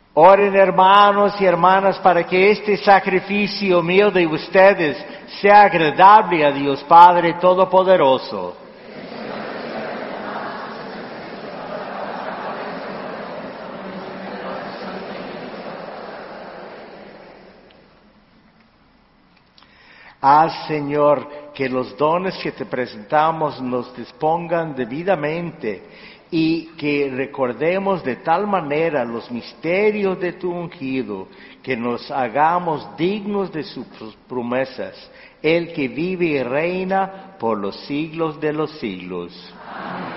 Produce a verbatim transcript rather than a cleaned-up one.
Oren, hermanos y hermanas, para que este sacrificio mío de ustedes sea agradable a Dios Padre Todopoderoso. Haz, Señor, que los dones que te presentamos nos dispongan debidamente y que recordemos de tal manera los misterios de tu ungido, que nos hagamos dignos de sus promesas, el que vive y reina por los siglos de los siglos. Amén.